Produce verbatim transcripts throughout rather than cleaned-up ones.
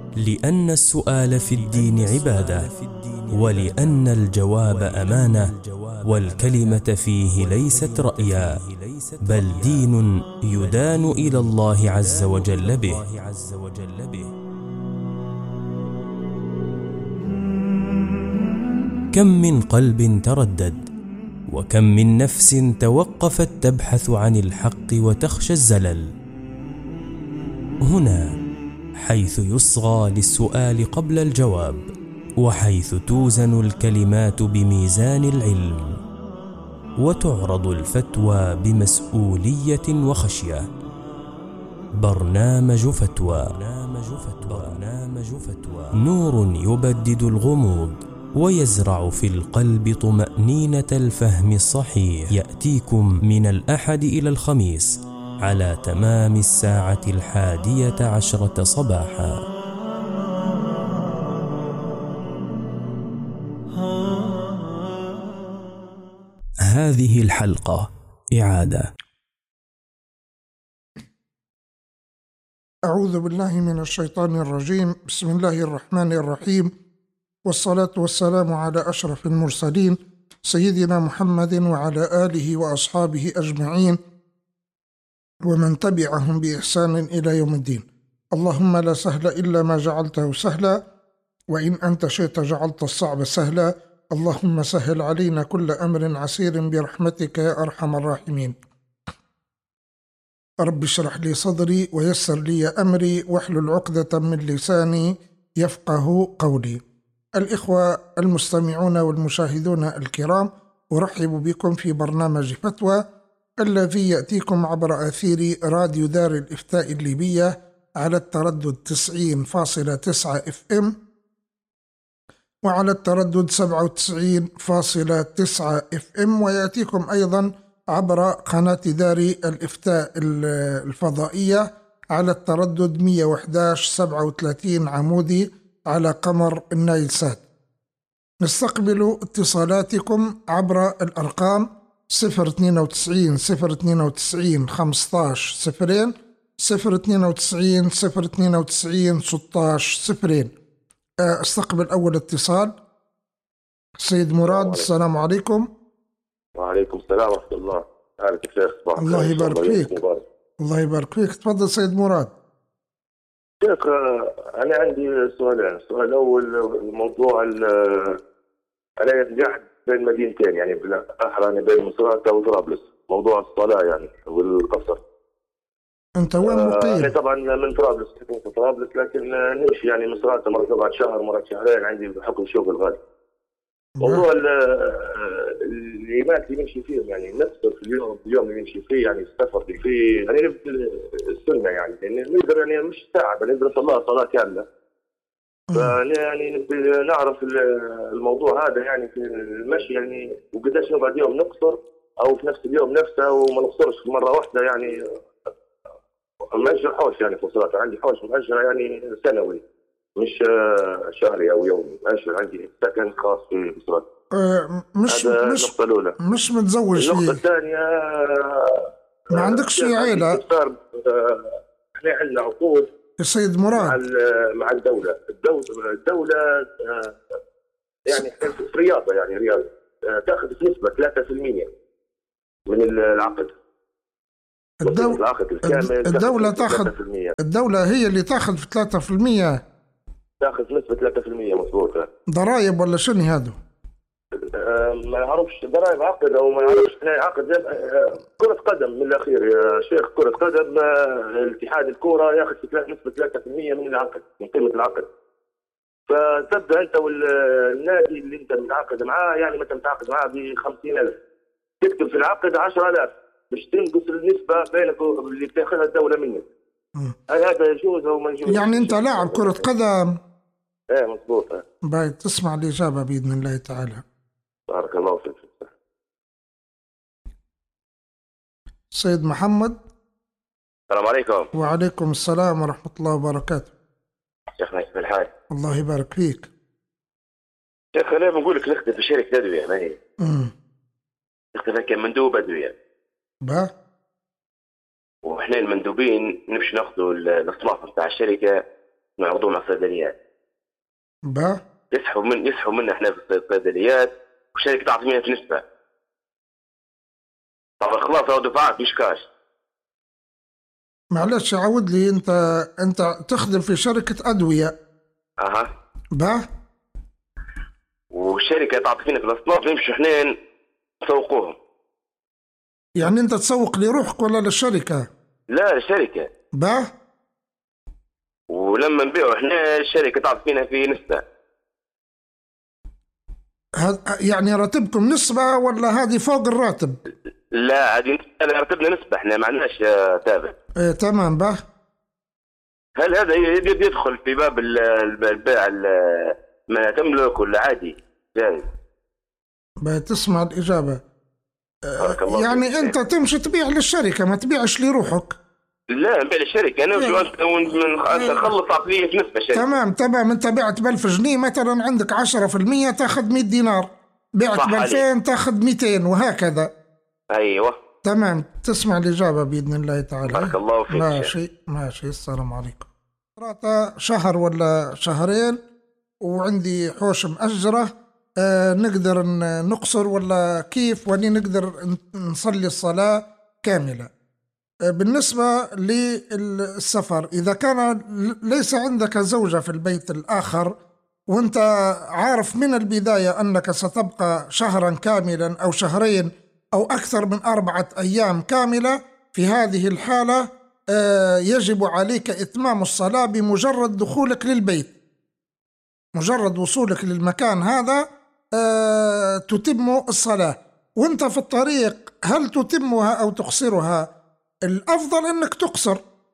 لأن السؤال في الدين عبادة، ولأن الجواب أمانة، والكلمة فيه ليست رأيا، بل دين يدان إلى الله عز وجل به. كم من قلب تردد، وكم من نفس توقفت تبحث عن الحق وتخشى الزلل. هنا حيث يصغى للسؤال قبل الجواب، وحيث توزن الكلمات بميزان العلم، وتعرض الفتوى بمسؤولية وخشية. برنامج فتوى. برنامج فتوى نور يبدد الغموض، ويزرع في القلب طمأنينة الفهم الصحيح. يأتيكم من الأحد إلى الخميس على تمام الساعة الحادية عشرة صباحا. هذه الحلقة إعادة. أعوذ بالله من الشيطان الرجيم. بسم الله الرحمن الرحيم، والصلاة والسلام على أشرف المرسلين سيدنا محمد وعلى آله وأصحابه أجمعين ومن تبعهم بإحسان إلى يوم الدين. اللهم لا سهل إلا ما جعلته سهلا، وإن أنت شئت جعلت الصعب سهلا. اللهم سهل علينا كل أمر عسير برحمتك يا أرحم الراحمين. رب اشرح لي صدري ويسر لي أمري واحلل عقدة من لساني يفقه قولي. الإخوة المستمعون والمشاهدون الكرام، أرحب بكم في برنامج فتوى الذي يأتيكم عبر أثير راديو دار الإفتاء الليبية على التردد تسعين فاصلة تسعة اف ام وعلى التردد سبعة وتسعين فاصلة تسعة اف ام، ويأتيكم أيضا عبر قناة دار الإفتاء الفضائية على التردد مئة وأحد عشر سبعة وثلاثين عمودي على قمر النايل سات. نستقبل اتصالاتكم عبر الأرقام صفر اثنين وتسعين صفر اثنين وتسعين خمسة عشر صفرين صفر اثنين وتسعين صفر اثنين وتسعين ستة عشر صفرين. استقبل أول اتصال. سيد مراد، السلام عليكم. وعليكم السلام ورحمة الله. أهلا شيخ. الله يبارك فيك. الله يبارك فيك. تفضل سيد مراد. شيخ، أنا عندي سؤالين. السؤال الأول موضوع أنا قاعد بين مدينتين، يعني بالأحرى بين مصراتة وطرابلس، موضوع الصلاة يعني والقصر. أنت وين مقيم؟ أنا طبعا من طرابلس، في طرابلس، لكن نمشي يعني مصراتة مرة بعد شهر مرة شهرين، عندي بحكم شغل غالي. موضوع الإيمات اللي نمشي فيهم، يعني نفسر في اليوم اليوم اللي نمشي فيه، يعني السفر اللي فيه، يعني نفس السنة، يعني لأن نقدر يعني مش ساعة بنقدر صلاة صلاة كاملة. فيعني نعرف الموضوع هذا يعني في المشي، يعني وقداش نقعد يوم نقصر أو في نفس اليوم نفسه، وما نقصرش مرة واحدة، يعني مأجر حوش يعني في الصلاة. عندي حوش مأجر يعني سنوي، مش شهري أو يومي. مأجر عندي سكن خاص في الصلاة. أه مش مش النقطة الأولى. مش متزوج. النقطة الثانية، ما عندكش عائلة؟ احنا عندنا عقود يا سيد مراد مع مع الدولة. الدولة الدولة يعني في رياضة، يعني رياضة تأخذ نسبة ثلاثة بالمئة من العقد. الدولة العقد الكامل الدولة تاخذ، الدولة هي اللي تاخذ في ثلاثة بالمئة، تاخذ نسبة ثلاثة بالمئة. مضبوط. ضرائب ولا شنو هذا؟ ما نعرفش ضرائب عقد او ما نعرفش. عقد كرة قدم من الاخير يا شيخ. كرة قدم، الاتحاد الكرة ياخذ نسبة ثلاثة بالمئة من العقد، من قيمة العقد. فتبدا انت والنادي اللي انت متعاقد معاه، يعني مثلا متعاقد معاه ب خمسين ألف، تكتب في العقد عشرة آلاف باش تنقص النسبة بينك اللي بتاخذها الدولة منك. هل هذا يجوز او ما يجوز؟ يعني انت لاعب كرة قدم؟ ايه مضبوط. باي تسمع الإجابة بإذن الله تعالى. بارك الله فيك. سيد محمد. السلام عليكم. وعليكم السلام ورحمة الله وبركاته. شيخنا كيف الحال؟ الله يبارك فيك. شيخ أنا بنقول لك نخدم في شركة أدوية، ما هي؟ امم نخدم كمندوب أدوية. با وإحنا المندوبين نمشي ناخذوا الأصناف بتاع الشركة، موضوع مع الصيدليات. با يسحبوا من يسحبوا منا احنا في الصيدليات، والشركه تعطي منها في نسبه. طبعا خلاص هو دفعات مش كاش. معلش عود لي، انت انت تخدم في شركه ادويه. اها. با والشركه تعطي فينا في الاصناف، نمشي احنا نسوقوهم. يعني انت تسوق لروحك ولا للشركه؟ لا للشركه. با ولما نبيعوا احنا الشركه تعطي فينا في نسبه. يعني راتبكم نسبه ولا هذه فوق الراتب؟ لا هذه راتبنا نسبه، احنا ما عندناش تابع. ايه تمام. با هل هذا يدخل في باب البيع ما تملك ولا عادي جايز؟ بتسمع الإجابة. يعني أنت تمشي تبيع للشركة، ما تبيعش لروحك. لا نبيع للشركة أنا نخلص عقلية في نسبة شركة. تمام تمام. أنت بعت بألف جنيه مثلا، عندك عشرة في المية تاخذ مية دينار، بعت بألفين تاخذ ميتين، وهكذا. أيوة تمام. تسمع الإجابة بإذن الله تعالى. بارك الله فيك. ماشي ماشي. السلام عليكم. شهر ولا شهرين وعندي حوش مأجرة، آه نقدر نقصر ولا كيف؟ وني نقدر نصلي الصلاة كاملة. آه بالنسبة للسفر، إذا كان ليس عندك زوجة في البيت الآخر وانت عارف من البداية أنك ستبقى شهرا كاملا أو شهرين أو أكثر من أربعة أيام كاملة، في هذه الحالة آه يجب عليك إتمام الصلاة بمجرد دخولك للبيت. مجرد وصولك للمكان هذا آه تتم الصلاة. وانت في الطريق هل تتمها أو تقصرها؟ الأفضل أنك تقصر،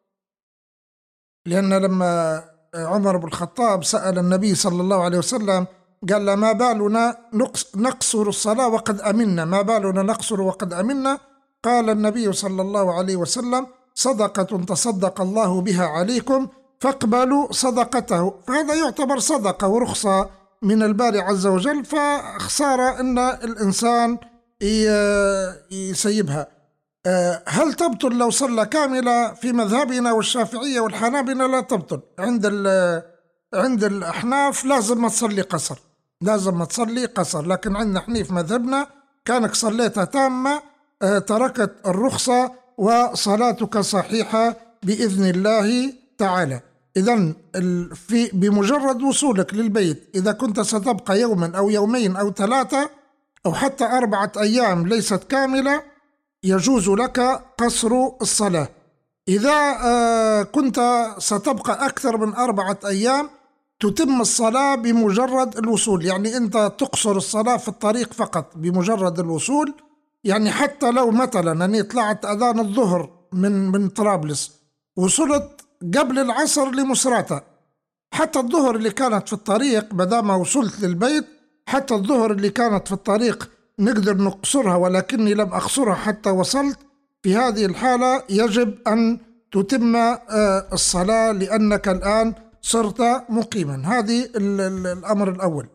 لأن لما عمر بن الخطاب سأل النبي صلى الله عليه وسلم قال له ما بالنا نقصر الصلاة وقد أمنا، ما بالنا نقصر وقد أمنا؟ قال النبي صلى الله عليه وسلم صدقة تصدق الله بها عليكم فاقبلوا صدقته. فهذا يعتبر صدقة ورخصة من الباري عز وجل، فخسارة أن الإنسان يسيبها. هل تبطل لو صلى كاملة؟ في مذهبنا والشافعية والحنابلة لا تبطل. عند عند الأحناف لازم ما تصلي قصر، لازم ما تصلي قصر. لكن عندنا حنيف مذهبنا كانك صليتها تامة تركت الرخصة وصلاتك صحيحة بإذن الله تعالى. إذن في بمجرد وصولك للبيت، إذا كنت ستبقى يوما أو يومين أو ثلاثة أو حتى أربعة أيام ليست كاملة، يجوز لك قصر الصلاة. إذا كنت ستبقى أكثر من أربعة أيام تتم الصلاة بمجرد الوصول. يعني أنت تقصر الصلاة في الطريق فقط بمجرد الوصول. يعني حتى لو مثلا أني طلعت أذان الظهر من من طرابلس، وصلت قبل العصر لمصراتة، حتى الظهر اللي كانت في الطريق بدام وصلت للبيت، حتى الظهر اللي كانت في الطريق نقدر نقصرها، ولكني لم أقصرها حتى وصلت. في هذه الحالة يجب أن تتم الصلاة لأنك الآن صرت مقيما. هذه الأمر الأول.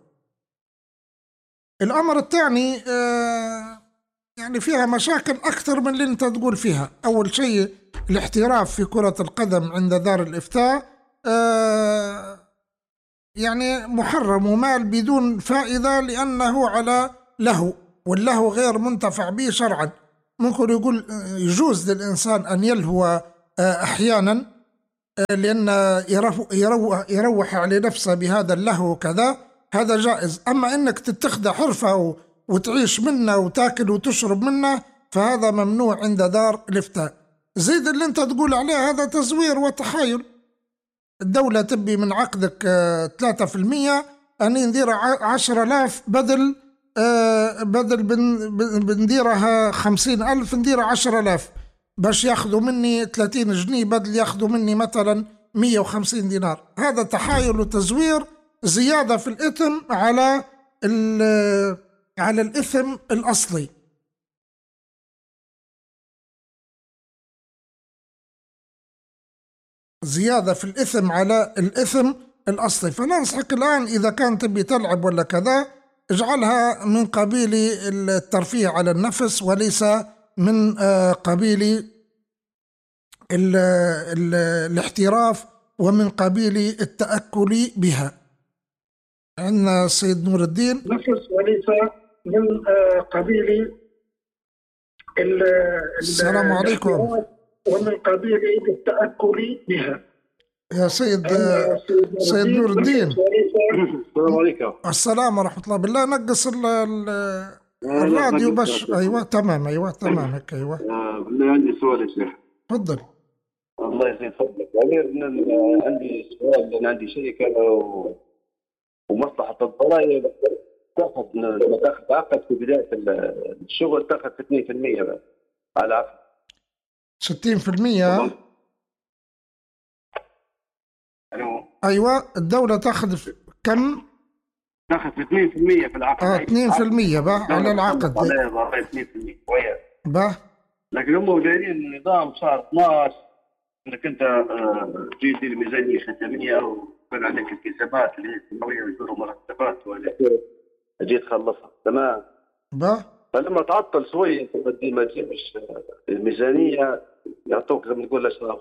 الأمر الثاني يعني فيها مشاكل أكثر من اللي أنت تقول فيها. أول شيء الاحتراف في كرة القدم عند دار الإفتاء يعني محرم ومال بدون فائدة، لأنه على لهو، واللهو غير منتفع به شرعا. ممكن يقول يجوز للإنسان أن يلهو أحيانا لأن يروح, يروح على نفسه بهذا اللهو كذا، هذا جائز. أما أنك تتخذ حرفة وتعيش منه وتاكل وتشرب منه فهذا ممنوع عند دار الإفتاء. زيد اللي أنت تقول عليه هذا تزوير وتحايل. الدولة تبي من عقدك ثلاثة في المية، أني ندير عشرة آلاف بدل آه بدل بنديرها خمسين ألف نديرها عشرة آلاف، باش ياخذوا مني ثلاثين جنيه بدل ياخذوا مني مثلا مية وخمسين دينار. هذا تحايل وتزوير، زيادة في الإثم على على الإثم الأصلي. زيادة في الإثم على الإثم الأصلي. فننصحك الآن إذا كان تبي تلعب ولا كذا اجعلها من قبيل الترفيه على النفس وليس من قبيل ال ال الاحتراف ومن قبيل التأكل بها. عندنا السيد نور الدين. نفس وليس من قبيل السلام عليكم. ومن قبيل التأكل بها. يا سيد سيد نور الدين. السلام عليكم. السلام ورحمة الله. بالله نقص الراديو باش. ايوه تمام. ايوه تمام هيك. ايوه بالله عندي سؤال يا شيخ. تفضل. الله يزيد فضلك. عندي سؤال. انا عندي شركه و... ومصلحه الضرائب تاخذ لما تاخذ عقد في بدايه الشغل تاخذ اثنين بالمئة بس على عقد. ستين بالمئة. الو. ايوه الدوله تاخذ كم؟ تاخذ اثنين بالمئة في العقد. اه اثنين بالمئة بقى على العقد. على ضرائب اثنين بالمئة كويس. بقى لكن هم جايين النظام شهر اثناشر انك انت تجي تدير ميزانيه ختاميه ويكون عندك التزامات اللي هي السنويه ويديروا مرتبات وهذا تجي تخلصها تمام. بقى فلما تعطل شويه انت ما تجيبش الميزانيه يعطوك زي ما نقول اشراف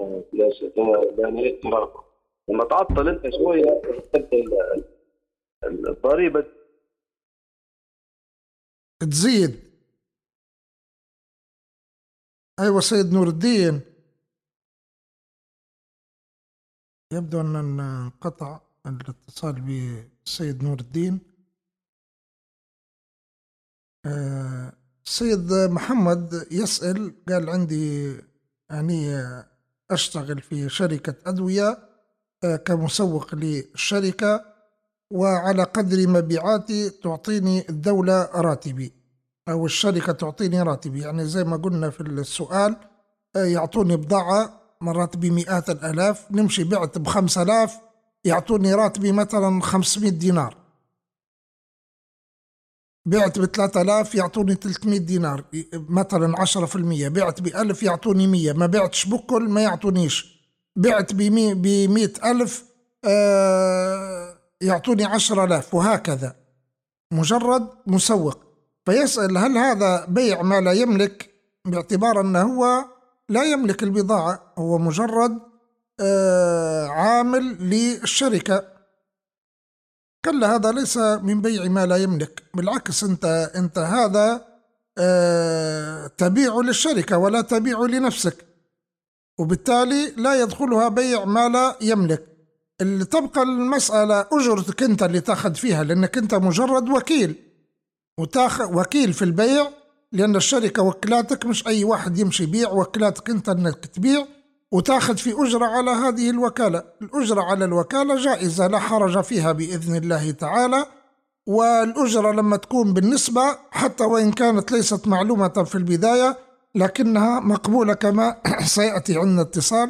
يعني مرة. لما تعطل انت شويه الضريبه تزيد. ايوه سيد نور الدين. يبدو ان انقطع الاتصال بالسيد نور الدين. السيد محمد يسأل قال عندي يعني أشتغل في شركة أدوية كمسوق للشركة وعلى قدر مبيعاتي تعطيني الدولة راتبي أو الشركة تعطيني راتبي. يعني زي ما قلنا في السؤال يعطوني بضاعة مرات بمئات الآلاف، نمشي بعت بخمس آلاف يعطوني راتبي مثلا خمسمائة دينار، بعت بثلاثة آلاف يعطوني ثلاثمائة دينار مثلا عشرة في المية، بعت بألف يعطوني مية، ما بعتش بكل ما يعطونيش، بعت بمئة ألف آه يعطوني عشرة آلاف وهكذا، مجرد مسوق. فيسأل هل هذا بيع ما لا يملك باعتبار أنه هو لا يملك البضاعة، هو مجرد آه عامل للشركة. كلا هذا ليس من بيع ما لا يملك، بالعكس أنت, أنت هذا آه تبيع للشركة ولا تبيع لنفسك، وبالتالي لا يدخلها بيع ما لا يملك. اللي تبقى المسألة أجرتك أنت اللي تاخذ فيها، لأنك أنت مجرد وكيل وتاخذ وكيل في البيع، لأن الشركة وكلاتك مش أي واحد يمشي يبيع، وكلاتك أنت أنك تبيع وتاخذ في أجرة على هذه الوكالة. الأجرة على الوكالة جائزة لا حرج فيها بإذن الله تعالى، والأجرة لما تكون بالنسبة حتى وإن كانت ليست معلومة في البداية لكنها مقبولة كما سيأتي عندنا اتصال.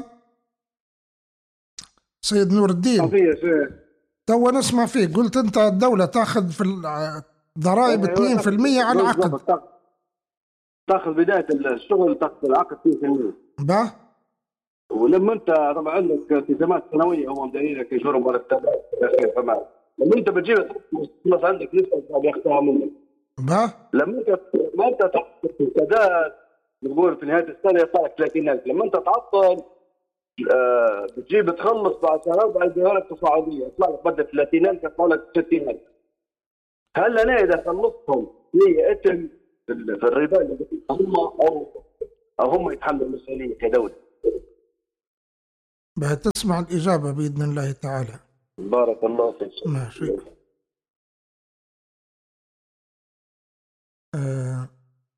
سيد نور الدين تو نسمع فيك، قلت أنت الدولة تاخذ في الضرائب اثنين بالمئة على العقد، تاخذ بداية الشغل تاخذ العقد اثنين بالمئة به. ولما انت طبعا عندك التزامات سنويه هم مديرين لك اجور مرتبات فما لما انت بتجيب خلاص عندك نسبه بياخذها منك به. لما انت ما انت تعطل السداد نقول في نهايه السنه يطلع لك ثلاثين ألف، لما انت تعطل آه بتجيب تخلص بعد شهر بعد لك تصاعديه يطلع لك بدل ثلاثين ألف يطلع لك ستين ألف. هل انا اذا خلصتهم هي اثم في الربا اللي هم او او هم يتحملوا المسؤوليه كدوله؟ بتسمع الإجابة بإذن الله تعالى. بارك الله فيك. ماشي. آه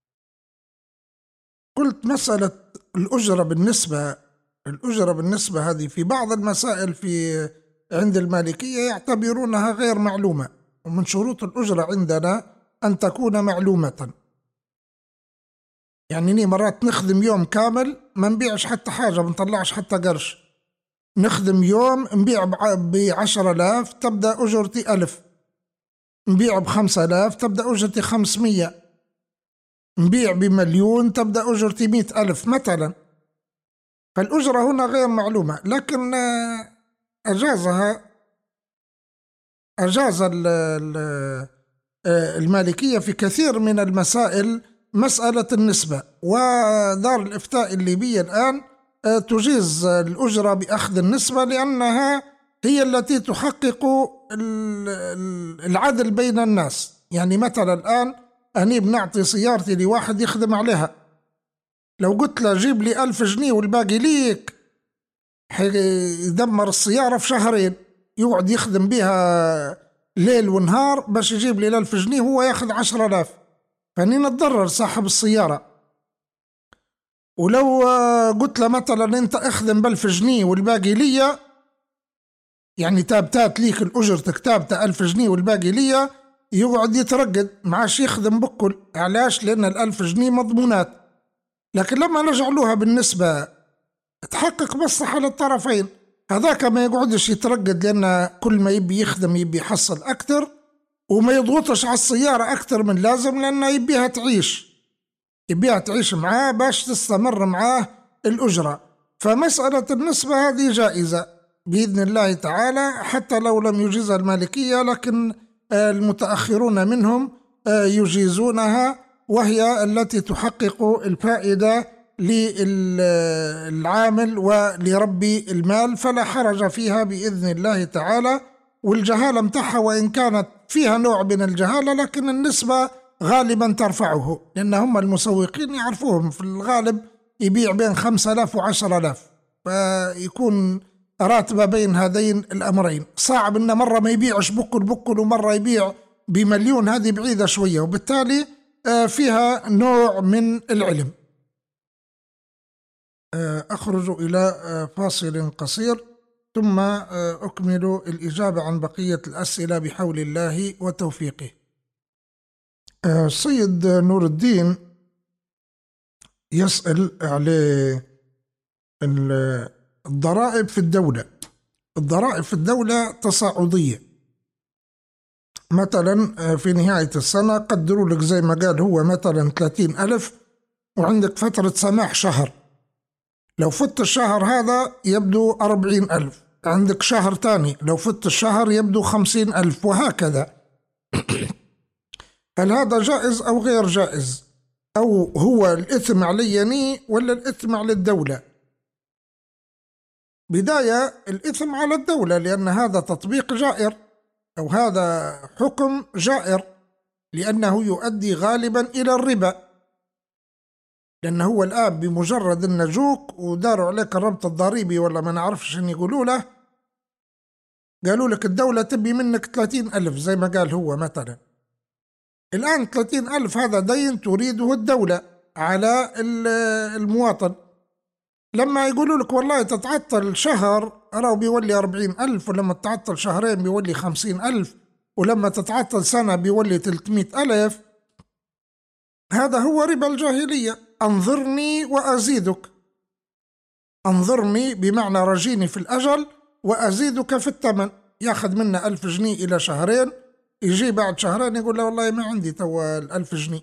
قلت مسألة الأجرة بالنسبة الأجرة بالنسبة هذه في بعض المسائل في عند المالكية يعتبرونها غير معلومة، ومن شروط الأجرة عندنا أن تكون معلومة. يعني مرات نخدم يوم كامل ما نبيعش حتى حاجة، ما نطلعش حتى قرش، نخدم يوم نبيع بعشرة آلاف تبدأ أجرتي ألف، نبيع بخمسة آلاف تبدأ أجرتي خمسمية، نبيع بمليون تبدأ أجرتي مئة ألف مثلا. فالأجرة هنا غير معلومة، لكن أجازها أجاز المالكية في كثير من المسائل مسألة النسبة. ودار الإفتاء الليبية الآن تجيز الأجرة بأخذ النسبة، لأنها هي التي تحقق العدل بين الناس. يعني مثلا الآن أنا بنعطي سيارتي لواحد يخدم عليها، لو قلت له جيب لي ألف جنيه والباقي ليك، يدمر السيارة في شهرين، يقعد يخدم بها ليل ونهار باش يجيب لي الألف جنيه، هو ياخذ عشرة آلاف، فاني نتضرر صاحب السيارة. ولو قلت له مثلا انت اخدم بألف جنيه والباقي ليا، يعني تابتات ليك الأجرتك تابتة ألف جنيه والباقي ليا، يقعد يترقد معاش يخدم بكل. علاش؟ لأن الألف جنيه مضمونات. لكن لما نجعلوها بالنسبة تحقق مصلحة للطرفين، هذاك ما يقعدش يترقد، لأن كل ما يبي يخدم يبي يحصل أكتر، وما يضغطش على السيارة أكتر من لازم، لأنه يبيها تعيش يبيها تعيش معاه باش تستمر معاه الأجرة. فمسألة النسبة هذه جائزة بإذن الله تعالى، حتى لو لم يجيزها المالكية، لكن المتأخرون منهم يجيزونها، وهي التي تحقق الفائدة للعامل ولربي المال، فلا حرج فيها بإذن الله تعالى. والجهالة متاعها وإن كانت فيها نوع من الجهالة، لكن النسبة غالبا ترفعه، لأن هم المسوقين يعرفوهم في الغالب يبيع بين خمسة آلاف وعشرة آلاف، فيكون راتبة بين هذين الأمرين. صعب إن مرة ما يبيعش بكل بكل ومرة يبيع بمليون، هذه بعيدة شوية، وبالتالي فيها نوع من العلم. أخرج إلى فاصل قصير ثم أكمل الإجابة عن بقية الأسئلة بحول الله وتوفيقه. السيد نور الدين يسأل على الضرائب في الدولة. الضرائب في الدولة تصاعدية، مثلا في نهاية السنة قدروا لك زي ما قال هو مثلا ثلاثين ألف، وعندك فترة سماح شهر، لو فت الشهر هذا يبدو أربعين ألف، عندك شهر تاني لو فت الشهر يبدو خمسين ألف، وهكذا. هل هذا جائز أو غير جائز؟ أو هو الإثم عليني ولا الإثم على الدولة؟ بداية الإثم على الدولة، لأن هذا تطبيق جائر، أو هذا حكم جائر، لأنه يؤدي غالبا إلى الربا، لأنه هو الآن بمجرد أن جوك وداروا عليك الربط الضريبي ولا ما نعرفش أن يقولوا له، قالوا لك الدولة تبي منك ثلاثين ألف زي ما قال هو مثلا. الآن ثلاثين ألف هذا دين تريده الدولة على المواطن، لما يقولوا لك والله تتعطل شهر أراه بيولي أربعين ألف، ولما تتعطل شهرين بيولي خمسين ألف، ولما تتعطل سنة بيولي ثلاثمائة ألف، هذا هو ربا الجاهلية. أنظرني وأزيدك، أنظرني بمعنى رجيني في الأجل وأزيدك في الثمن. ياخذ منا ألف جنيه إلى شهرين، يجي بعد شهرين يقول له والله ما عندي توا الألف جنيه،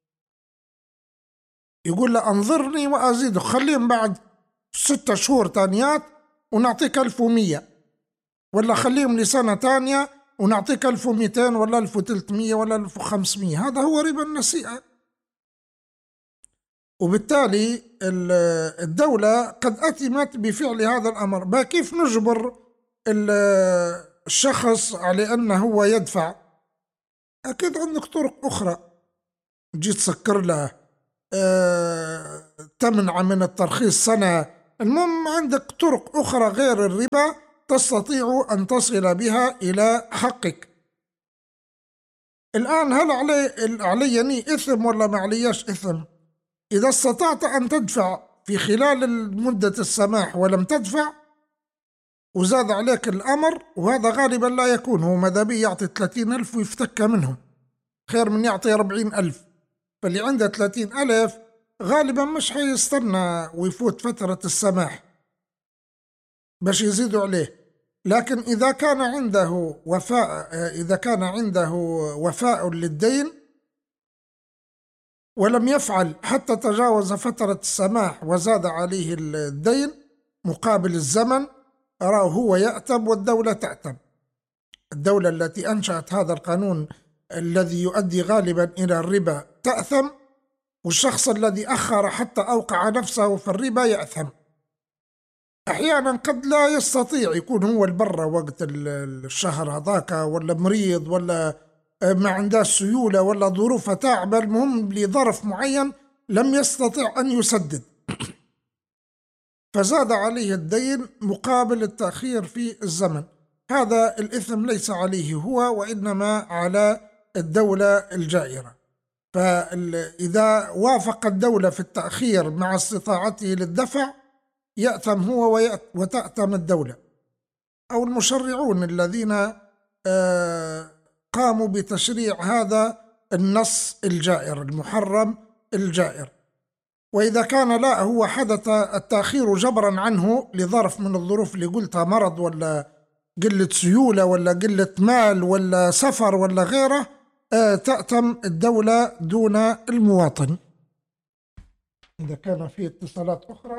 يقول له أنظرني وأزيدك، خليهم بعد ستة شهور تانيات ونعطيك ألف ومية، ولا خليهم لسنة تانية ونعطيك ألف ومئتين ولا ألف وثلاثمية ولا ألف وخمسمية. هذا هو ربا النسيئة. وبالتالي الدولة قد أتمت بفعل هذا الأمر. بقى كيف نجبر الشخص على أنه هو يدفع؟ أكيد عندك طرق أخرى، جيت تسكر له، أه تمنع من الترخيص سنة، المهم عندك طرق أخرى غير الربا تستطيع أن تصل بها إلى حقك. الآن هل علي عليني إثم ولا ما عليش إثم؟ إذا استطعت أن تدفع في خلال مدة السماح ولم تدفع وزاد عليك الأمر، وهذا غالبا لا يكون، هو ماذا بي يعطي ثلاثين ألف ويفتك منهم خير من يعطي أربعين ألف. فاللي عنده ثلاثين ألف غالبا مش حيستنى ويفوت فترة السماح باش يزيدوا عليه. لكن إذا كان عنده وفاء إذا كان عنده وفاء للدين ولم يفعل حتى تجاوز فترة السماح وزاد عليه الدين مقابل الزمن، أراه هو يأتم والدولة تأتم. الدولة التي أنشأت هذا القانون الذي يؤدي غالبا إلى الربا تأثم، والشخص الذي أخر حتى أوقع نفسه في الربا يأثم. أحيانا قد لا يستطيع، يكون هو البرة وقت الشهر هذاك، ولا مريض، ولا ما عنده سيولة، ولا ظروفه تعبة، المهم لظرف معين لم يستطع أن يسدد، فزاد عليه الدين مقابل التأخير في الزمن. هذا الإثم ليس عليه هو، وإنما على الدولة الجائرة. فإذا وافق الدولة في التأخير مع استطاعته للدفع يأثم هو وتأثم الدولة، أو المشرعون الذين قاموا بتشريع هذا النص الجائر المحرم الجائر. وإذا كان لا هو حدث التأخير جبرا عنه لظرف من الظروف اللي قلتها، مرض ولا قلة سيولة ولا قلة مال ولا سفر ولا غيره، تأتم الدولة دون المواطن. إذا كان في اتصالات أخرى.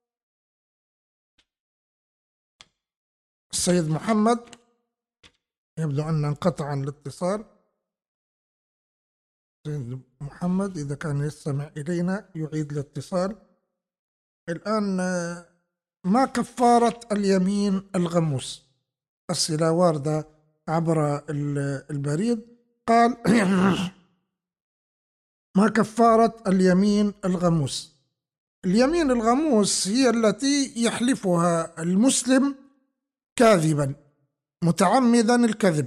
السيد محمد يبدو أن انقطع عن الاتصال. السيد محمد إذا كان يستمع إلينا يعيد الاتصال. الآن ما كفارة اليمين الغموس؟ أسئلة واردة عبر البريد. قال ما كفارة اليمين الغموس؟ اليمين الغموس هي التي يحلفها المسلم كاذبا متعمدا الكذب،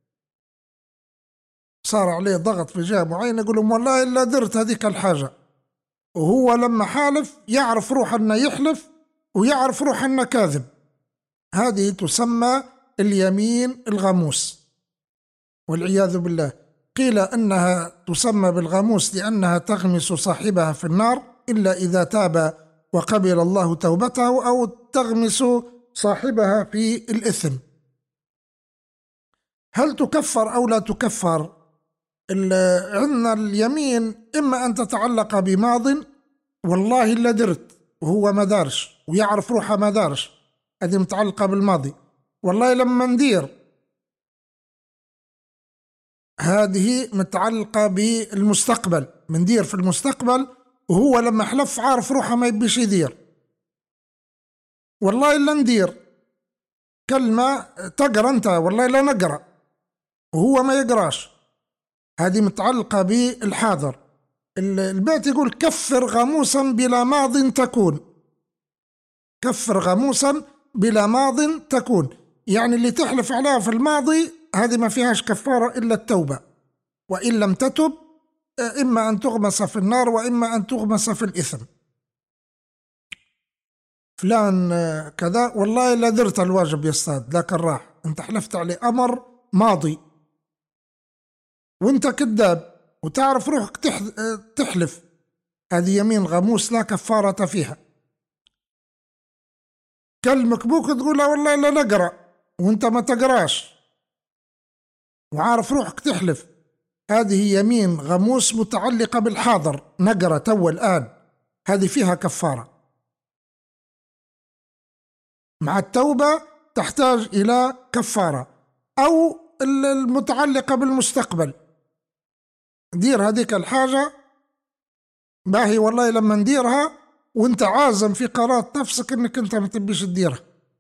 صار عليه ضغط في جهة معينة، يقول لهم والله إلا درت هذيك الحاجة، وهو لما حالف يعرف روح أنه يحلف ويعرف روح أنه كاذب. هذه تسمى اليمين الغموس والعياذ بالله. قيل أنها تسمى بالغموس لأنها تغمس صاحبها في النار إلا إذا تاب وقبل الله توبته، أو تغمس صاحبها في الإثم. هل تكفر أو لا تكفر؟ عندنا اليمين إما أن تتعلق بماض، والله إلا درت وهو ما دارش ويعرف روحه ما دارش، هذه متعلقة بالماضي. والله لما ندير، هذه متعلقة بالمستقبل، مندير في المستقبل وهو لما حلف عارف روحه ما يبيش يدير. والله إلا ندير كلمة تقرأ أنت، والله لا نقرأ وهو ما يقراش، هذه متعلقة بالحاضر. البيت يقول كفر غموسا بلا ماض تكون، كفر غموسا بلا ماض تكون، يعني اللي تحلف عليها في الماضي هذه ما فيهاش كفارة إلا التوبة، وإن لم تتب إما أن تغمس في النار وإما أن تغمس في الإثم. فلان كذا والله لا درت الواجب يا أستاذ، لكن راح أنت حلفت عليه أمر ماضي وأنت كذاب وتعرف روحك تحلف، هذه يمين غموس لا كفارة فيها. كلمك بوك تقول له والله لا نقرأ وأنت ما تقراش وعارف روحك تحلف، هذه يمين غموس متعلقة بالحاضر، نقرأ تو الآن، هذه فيها كفارة. مع التوبة تحتاج إلى كفارة. أو المتعلقة بالمستقبل، دير هذيك الحاجة باهي والله لما نديرها وانت عازم في قرار نفسك انك انت ما تبيش تديرها،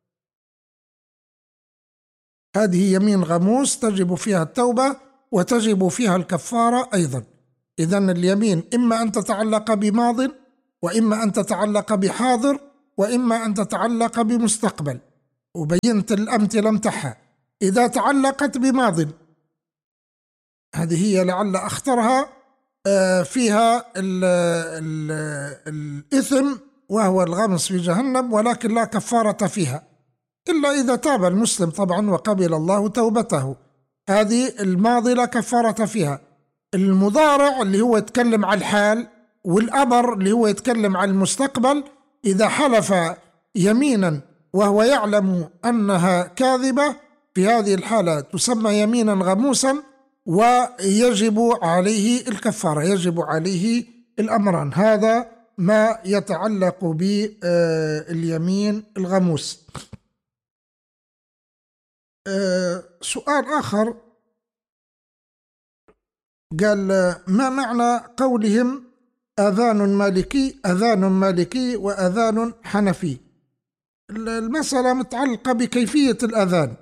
هذه يمين غموس تجب فيها التوبة وتجب فيها الكفارة أيضا. إذن اليمين إما أن تتعلق بماض، وإما أن تتعلق بحاضر، وإما أن تتعلق بمستقبل، وبينت الأمثلة متاعها. إذا تعلقت بماض هذه هي لعل أخطرها، فيها ال ال الإثم وهو الغمس في جهنم، ولكن لا كفارة فيها إلا إذا تاب المسلم طبعا وقبل الله توبته، هذه الماضي لا كفارة فيها. المضارع اللي هو يتكلم عن الحال، والأمر اللي هو يتكلم عن المستقبل، إذا حلف يمينا وهو يعلم أنها كاذبة في هذه الحالة تسمى يمينا غموسا ويجب عليه الكفارة، يجب عليه الأمران. هذا ما يتعلق باليمين الغموس. سؤال آخر قال ما معنى قولهم أذان مالكي أذان مالكي وأذان حنفي؟ المسألة متعلقة بكيفية الأذان.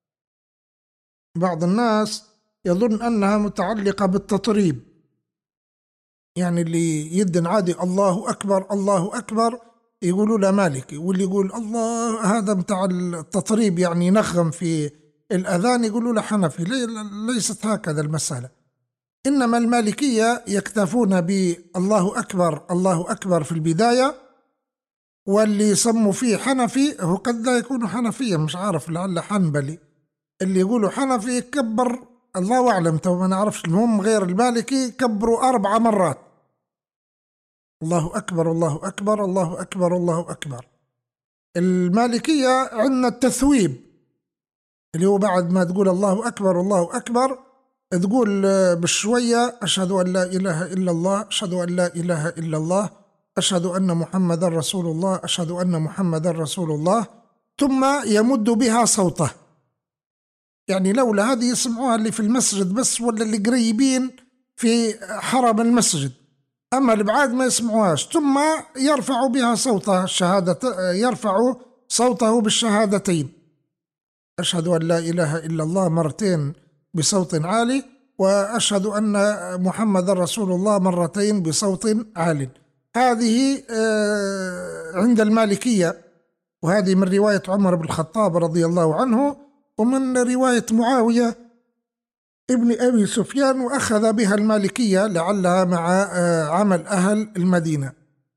بعض الناس يظن أنها متعلقة بالتطريب، يعني اللي يدن عادي الله أكبر الله أكبر يقولوا له مالكي، واللي يقول الله هذا متاع التطريب يعني نغم في الأذان يقولوا له حنفي. ليست هكذا المسألة، إنما المالكية يكتفون بالله أكبر الله أكبر في البداية، واللي يسموا فيه حنفي هو قد لا يكون حنفيا، مش عارف لعل حنبلي، اللي يقولوا حنفي يكبر الله أعلم تو ما نعرفش، المهم غير المالكي كبروا أربع مرات الله أكبر الله أكبر الله أكبر الله أكبر. المالكية عندنا التثويب اللي هو بعد ما تقول الله أكبر الله أكبر تقول بشوية أشهد أن لا إله إلا الله أشهد أن لا إله إلا الله أشهد أن محمد رسول الله أشهد أن محمد رسول الله، ثم يمد بها صوته. يعني لولا هذه يسمعوها اللي في المسجد بس ولا اللي قريبين في حرم المسجد، أما البعاد ما يسمعوهاش. ثم يرفع بها صوته الشهادة، يرفع صوته بالشهادتين أشهد أن لا إله إلا الله مرتين بصوت عالي، وأشهد أن محمد رسول الله مرتين بصوت عال. هذه عند المالكية، وهذه من رواية عمر بن الخطاب رضي الله عنه ومن رواية معاوية ابن أبي سفيان، وأخذ بها المالكية لعلها مع عمل أهل المدينة.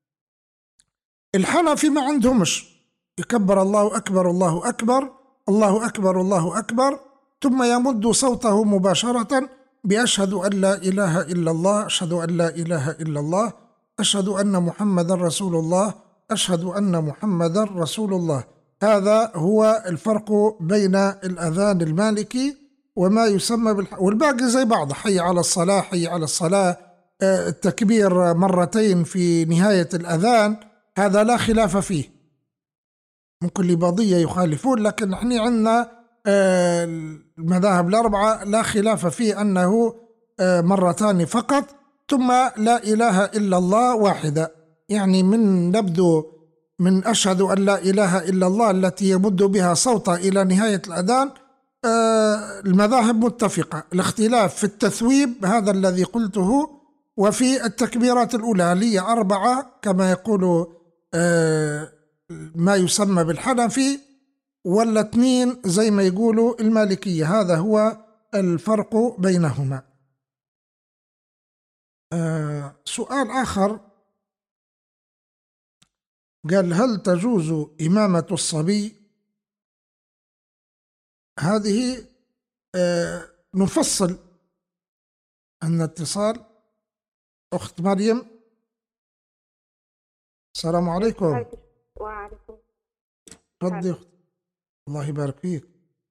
الحنفي ما عندهمش، يكبر الله أكبر الله أكبر الله أكبر الله أكبر ثم يمد صوته مباشرة بأشهد أن لا إله إلا الله أشهد أن لا إله إلا الله أشهد أن محمد رسول الله أشهد أن محمد رسول الله. هذا هو الفرق بين الأذان المالكي وما يسمى بالح... والباقي زي بعض، حي على الصلاة حي على الصلاة، التكبير مرتين في نهاية الأذان، هذا لا خلاف فيه. ممكن لبعضية يخالفون، لكن نحن عندنا المذاهب الأربعة لا خلاف فيه أنه مرتان فقط، ثم لا إله إلا الله واحدة. يعني من نبدو من أشهد أن لا إله إلا الله التي يمد بها صوته إلى نهاية الأذان المذاهب متفقة. الاختلاف في التثويب هذا الذي قلته، وفي التكبيرات الأولى هي أربعة كما يقول ما يسمى بالحنفي، ولا اثنين زي ما يقولوا المالكية. هذا هو الفرق بينهما. آه سؤال آخر قال هل تجوز إمامة الصبي؟ هذه آه نفصل أن اتصال. أخت مريم السلام عليكم. وعليكم. تفضلي أخت، الله يبارك فيك.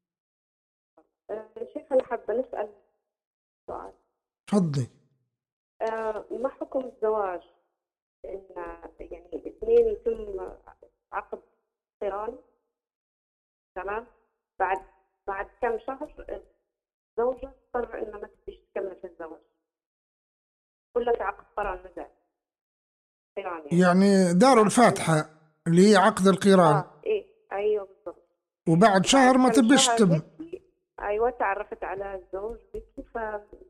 شيخ أنا حابة نسأل سؤال. تفضلي. أه ما حكم الزواج إن يعني اثنين يتم عقد قران، تمام، بعد بعد كم شهر الزوجة تقرر إنها ما تبيش تكمل في الزواج ولا في عقد قران نزل قران، يعني, يعني دار الفاتحة اللي هي عقد القران. آه إيه أيوه بالضبط. وبعد شهر ما تبيش تم. أيوة تعرفت على الزوج بكي ف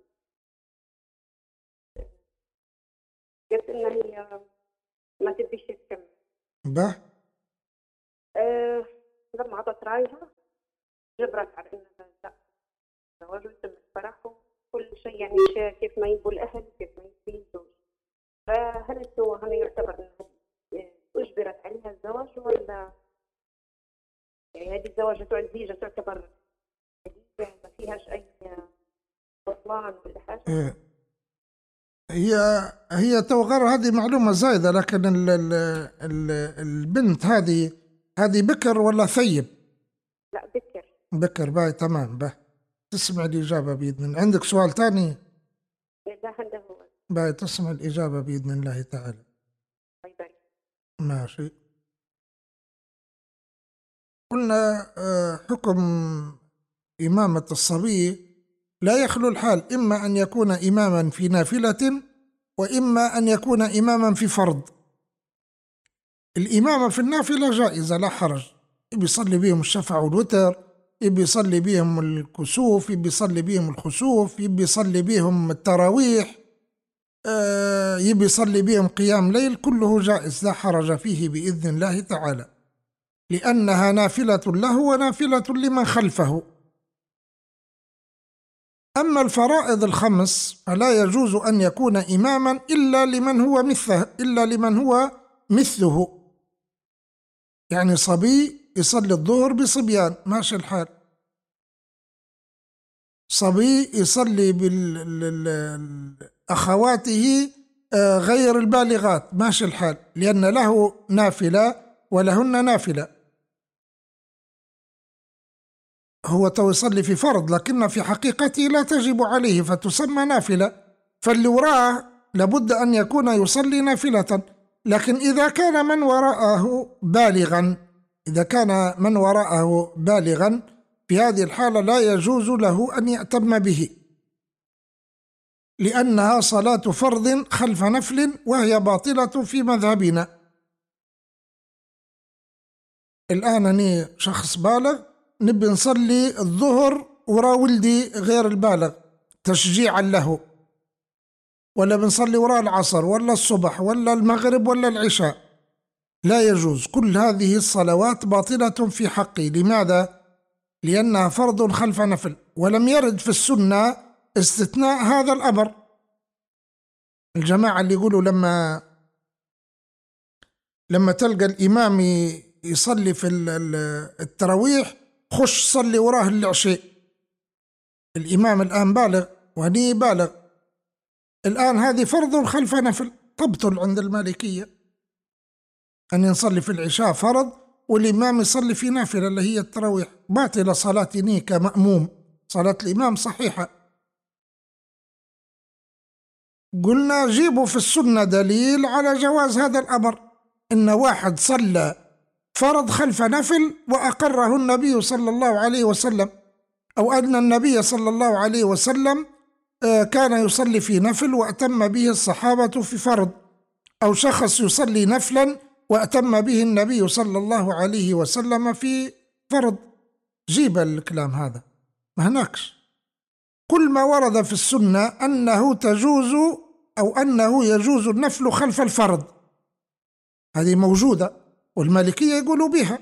قلت إن هي ما تبيش تكمل. به أه لما عطت رأيها جبرت على إنها لا الزواج وتم الفرح وكل شيء، يعني شيء كيف ما يبوا الأهل كيف ما يبوا الزوج. فهل هو هنا يعتبر إنها أجبرت عليها الزواج ولا يعني هذه الزواج الزيجة تعتبر ما فيهاش أي بطلان ولا حاجة؟ إيه. هي هي توغر هذه معلومة زايدة، لكن ال ال ال البنت هذه هذه بكر ولا ثيب؟ لا بكر. بكر باي تمام. به تسمع الإجابة بإذن الله. عندك سؤال ثاني؟ لا عنده هو. باي تسمع الإجابة بإذن الله تعالى. طيب ماشي. قلنا حكم إمامة الصبي لا يخلو الحال، إما أن يكون إماما في نافلة وإما أن يكون إماما في فرض. الإمامة في النافلة جائزة لا حرج، يبي يصلي بهم الشفع والوتر، يبي يصلي بهم الكسوف، يبي يصلي بهم الخسوف، يبي يصلي بهم التراويح، يبي يصلي بهم قيام ليل، كله جائز لا حرج فيه بإذن الله تعالى، لأنها نافلة له ونافلة لمن خلفه. أما الفرائض الخمس فلا يجوز أن يكون إماما إلا لمن هو مثله إلا لمن هو مثله، يعني صبي يصلي الظهر بصبيان ماشي الحال، صبي يصلي بأخواته غير البالغات ماشي الحال، لأن له نافلة ولهن نافلة. هو تو يصلي في فرض لكن في حقيقته لا تجب عليه فتسمى نافلة، فاللي وراه لابد أن يكون يصلي نافلة. لكن إذا كان من وراءه بالغا إذا كان من وراءه بالغا في هذه الحالة لا يجوز له أن يأتم به، لأنها صلاة فرض خلف نفل وهي باطلة في مذهبنا. الآن أنا شخص بالغ نبي نصلي الظهر وراء ولدي غير البالغ تشجيعا له، ولا بنصلي وراء العصر ولا الصبح ولا المغرب ولا العشاء، لا يجوز. كل هذه الصلوات باطلة في حقي. لماذا؟ لأنها فرض خلف نفل، ولم يرد في السنة استثناء هذا الأمر. الجماعة اللي يقولوا لما لما تلقى الإمام يصلي في التراويح خش صلي وراه العشاء، الإمام الآن بالغ وهني بالغ، الآن هذه فرض خلف نفل تبطل عند المالكية، أن نصلي في العشاء فرض والإمام يصلي في نافلة اللي هي التراويح، باطلة صلاتني كمأموم، صلاة الإمام صحيحة. قلنا جيبوا في السنة دليل على جواز هذا الأمر، إن واحد صلى فرض خلف نفل وأقره النبي صلى الله عليه وسلم، أو أن النبي صلى الله عليه وسلم كان يصلي في نفل وأتم به الصحابة في فرض، أو شخص يصلي نفلا وأتم به النبي صلى الله عليه وسلم في فرض. جيب الكلام هذا ما هناكش. كل ما ورد في السنة أنه تجوز أو أنه يجوز النفل خلف الفرض، هذه موجودة والمالكية يقولوا بها.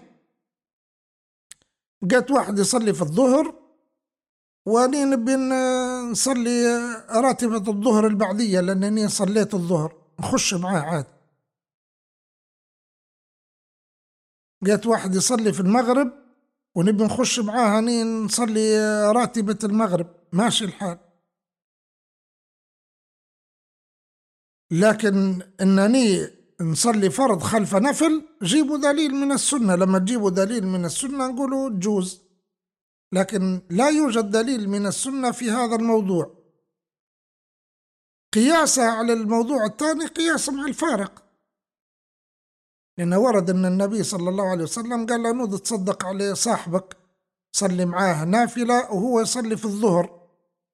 جات واحد يصلي في الظهر وأني نبي نصلي راتبة الظهر البعدية لأنني صليت الظهر، نخش معاه عاد. جات واحد يصلي في المغرب ونبي نخش معاه هني نصلي راتبة المغرب، ماشي الحال. لكن أنني نصلي فرض خلف نفل جيبوا دليل من السنة، لما تجيبوا دليل من السنة نقولوا تجوز، لكن لا يوجد دليل من السنة في هذا الموضوع. قياسا على الموضوع الثاني قياسا مع الفارق، لأن ورد أن النبي صلى الله عليه وسلم قال له نود تصدق على صاحبك صلي معاه نافلة وهو يصلي في الظهر،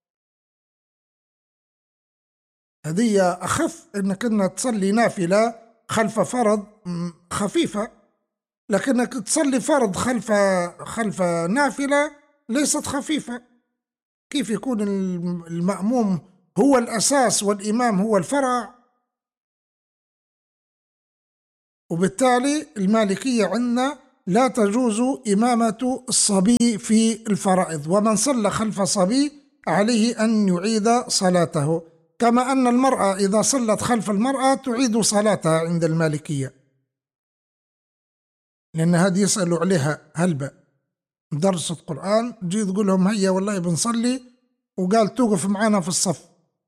هذه أخف إنك إنك تصلي نافلة خلف فرض خفيفة، لكنك تصلي فرض خلف خلف نافلة ليست خفيفة. كيف يكون المأموم هو الأساس والإمام هو الفرع؟ وبالتالي المالكية عندنا لا تجوز إمامة الصبي في الفرائض، ومن صلى خلف صبي عليه أن يعيد صلاته، كما أن المرأة إذا صلت خلف المرأة تعيد صلاتها عند المالكية، لأن هذه يسألوا عليها هلبة درس القرآن، جي تقول لهم هيا والله بنصلي وقال توقف معنا في الصف.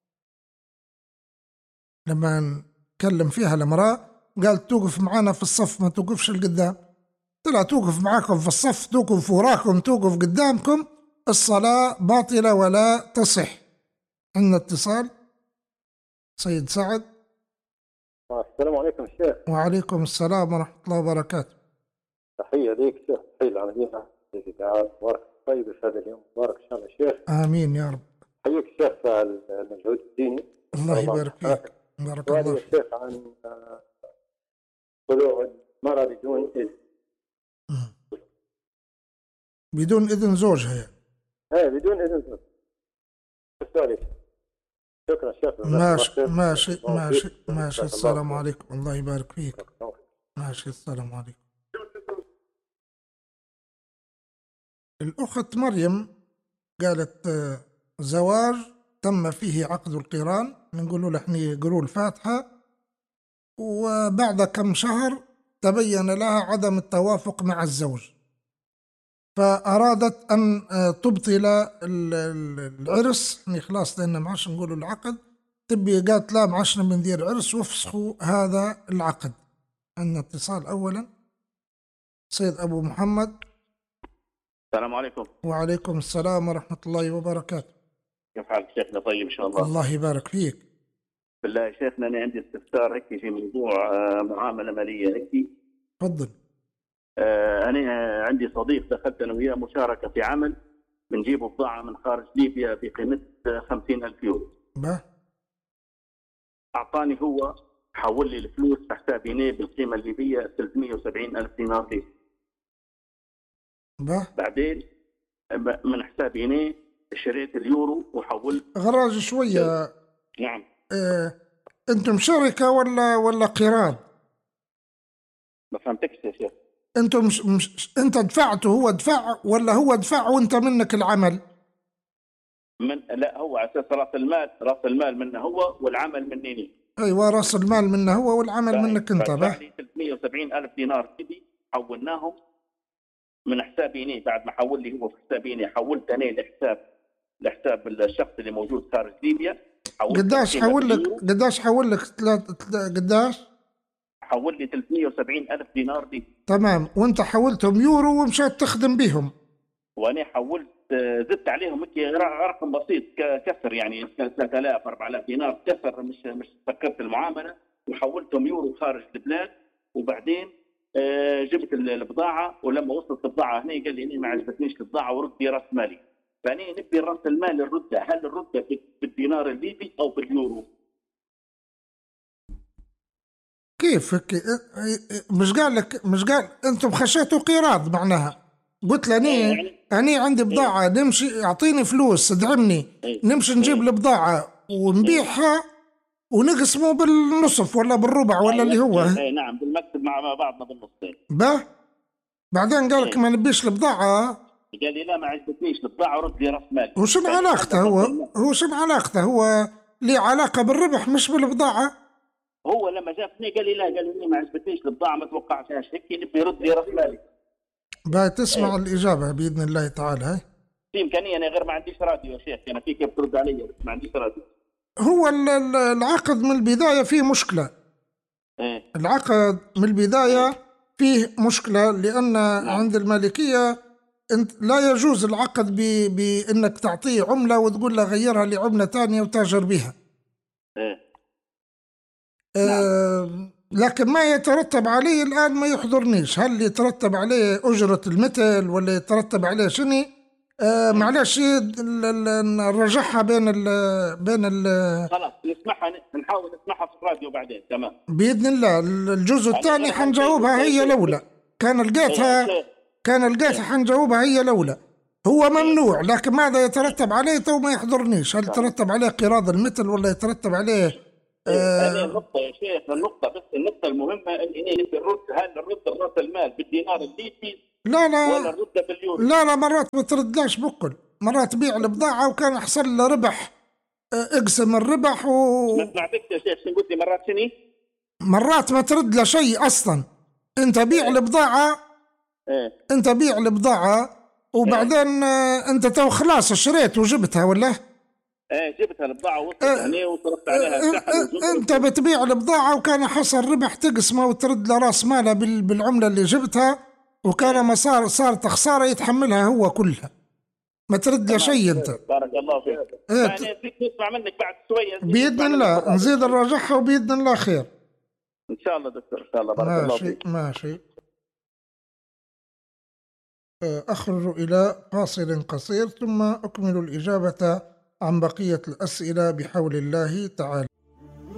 لما نكلم فيها المرأة قال توقف معنا في الصف ما توقفش القدام، طلع توقف معاكم في الصف، توقف وراكم توقف قدامكم، الصلاة باطلة ولا تصح. عندنا اتصال. سيد سعد. السلام عليكم شيخ. وعليكم السلام ورحمة الله وبركاته. تحية ليك شيخ، تحية للعاملين في الإذاعة، مبارك طيب في هذا اليوم، مبارك إن شاء الله شيخ. آمين يا رب. حييك شيخ على المجهود الديني. الله يبارك فيك. بارك الله فيك. شيخ عن طلوع مرة بدون إذن. بدون إذن زوجها يعني. ايه بدون إذن زوجها. السؤال. شكرا شكرا. ماشي ماشي ماشي ماشي. السلام عليكم. الله يبارك فيك. ماشي. السلام عليكم. الأخت مريم قالت زواج تم فيه عقد القران، نقول له احنا يقروا الفاتحة، وبعد كم شهر تبين لها عدم التوافق مع الزوج، فأرادت أن تبطل العرس. احنا خلاص لأن ما عادش نقولوا العقد، تبي قالت لا ما عادش بندير عرس وافسخوا هذا العقد. عندنا اتصال أولا. سيد أبو محمد. السلام عليكم. وعليكم السلام ورحمة الله وبركاته. كيف حالك شيخنا؟ طيب إن شاء الله. الله يبارك فيك. بالله يا شيخنا أنا عندي استفسار هيك في موضوع معاملة مالية هيك. تفضل. آه أنا عندي صديق دخلت أنا وياه مشاركة في عمل بنجيب بضاعة من خارج ليبيا بقيمة خمسين ألف يورو. به. أعطاني هو حول لي الفلوس على حسابي بالقيمة الليبية ثلاثمئة وسبعين ألف دينار لي. به. بعدين من حسابي هنا شريت اليورو وحولت. غراج شوية. نعم. اه انتم شركة ولا ولا قراض؟ ما فهمتكش يا شيخ. انتم مش, مش انت دفعت وهو دفع ولا هو دفع وانت منك العمل؟ من لا هو على اساس راس المال، راس المال منه هو والعمل مني. ايوه راس المال منه هو والعمل منك انت. به. ثلاثمئة وسبعين ألف دينار كذي حولناهم من حسابي هنا. بعد ما حول لي هو في حسابي هنا حولت انا لحساب لحساب الشخص اللي موجود خارج ليبيا. قداش حول لك؟ قداش حول لك؟ قداش؟ حول لي ثلاثمئة وسبعين ألف دينار دي. تمام. وانت حولتهم يورو ومشيت تخدم بهم. وانا حولت زدت عليهم رقم بسيط كسر يعني ثلاثة آلاف أربعة آلاف دينار كسر، مش مش سكرت المعامله وحولتهم يورو خارج البلاد. وبعدين جبت البضاعه، ولما وصلت البضاعه هنا قال لي اني ما عجبتنيش البضاعه ورد لي راس مالي. فانا نبي راس المال الرده، هل الرده بالدينار الليبي او باليورو؟ كيف مش قال لك مش قال انتم خشيتوا قراض معناها؟ قلت له اني يعني اني عندي بضاعه نمشي اعطيني فلوس ادعمني نمشي نجيب البضاعه ونبيعها ونقسمه بالنصف ولا بالربع ولا اللي هو. اي نعم بالمكتب مع بعضنا بالنصين. به. بعدين قال لك ما نبيش البضاعه. قال لي لا ما عجبتنيش البضاعه ورد لي راس مالي. وشنو علاقته هو؟ هو شنو علاقته هو؟ ليه علاقه بالربح مش بالبضاعه؟ هو لما جابني قال لي لا، قال لي ما عجبتنيش البضاعه ما توقعتهاش هيك، نبي يرد لي راس مالي. باي تسمع ايه. الإجابة بإذن الله تعالى. هاي في إمكانية أنا غير ما عنديش راديو يا شيخ، أنا في كيف ترد علي بس ما عنديش راديو. هو العقد من البداية فيه مشكلة. ايه. العقد من البداية فيه مشكلة لأن نعم. عند المالكية انت لا يجوز العقد بأنك تعطيه عملة وتقول له غيرها لعملة ثانية وتاجر بها. ايه. آه نعم. لكن ما يترتب عليه الآن ما يحضرنيش، هل يترتب عليه أجرة المثل ولا يترتب عليه شنو؟ آه معلش نرجعها بين ال بين ال خلاص نسمعها، نحاول نسمعها في الراديو بعدين. تمام بإذن الله. الجزء الثاني حنجاوبها هي لولا كان لقيتها كان لقيتها حنجاوبها هي لولا. هو ممنوع لكن ماذا يترتب عليه تو ما يحضرنيش، هل يترتب عليه قراض المثل ولا يترتب عليه هذه النقطة يا شيخ، النقطة بس النقطة المهمة إني نبي الرد، هل الرد رأس المال بالدينار الليبي لا لا ولا الرد باليورو؟ لا لا مرات ما تردلاش بكل، مرات تبيع البضاعة وكان يحصل له ربح اقسم الربح و ما سمعتك يا شيخ شو قلت لي مرات شنو؟ مرات ما ترد له شيء أصلا، أنت بيع البضاعة ايه أنت بيع البضاعة وبعدين ايه؟ أنت تو خلاص شريت وجبتها ولا؟ ايه جبتها البضاعة وصلت هنا وصرفت عليها الشحن. انت بتبيع البضاعة وكان حصل ربح تقسمه وترد له راس مالها بالعملة اللي جبتها، وكان ما صار صارت خسارة يتحملها هو كلها، ما ترد له شيء انت. بارك الله فيك. يعني فيك نسمع منك بعد شوية بإذن الله، نزيد نراجعها وبإذن الله خير ان شاء الله دكتور. ان شاء الله بارك الله فيك. ماشي ماشي. أخرج إلى فاصل قصير ثم أكمل الإجابة عن بقية الأسئلة بحول الله تعالى.